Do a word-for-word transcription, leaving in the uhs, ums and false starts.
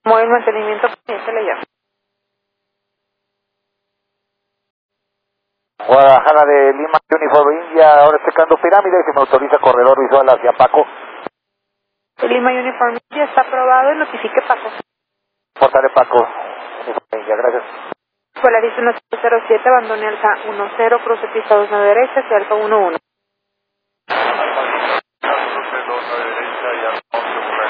Móvil mantenimiento, pendiente le llamo. Guadalajara de Lima, Uniforme India, ahora checando pirámide, que me autoriza corredor visual hacia Paco. El Lima Uniforme ya está aprobado y notifique Paco. Portaré Paco. Uniforme India, gracias. Polaris uno cero siete, abandone Alfa uno cero, cruce pista dos nueve derecha, hacia Alfa uno uno.